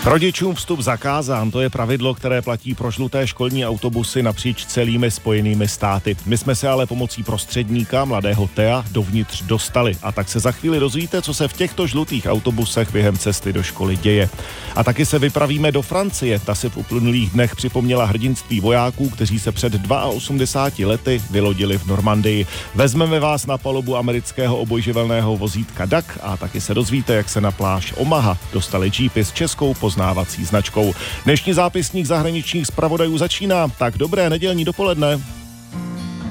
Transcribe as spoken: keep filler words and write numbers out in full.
Rodičům vstup zakázán, to je pravidlo, které platí pro žluté školní autobusy napříč celými Spojenými státy. My jsme se ale pomocí prostředníka, mladého Thea, dovnitř dostali. A tak se za chvíli dozvíte, co se v těchto žlutých autobusech během cesty do školy děje. A taky se vypravíme do Francie. Ta si v uplynulých dnech připomněla hrdinství vojáků, kteří se před osmdesáti dvěma lety vylodili v Normandii. Vezmeme vás na palubu amerického obojživelného vozítka D A C a taky se dozvíte, jak se na pláž Omaha dostali džípy s českou poznávací značkou. Dnešní zápisník zahraničních zpravodajů začíná. Tak dobré nedělní dopoledne.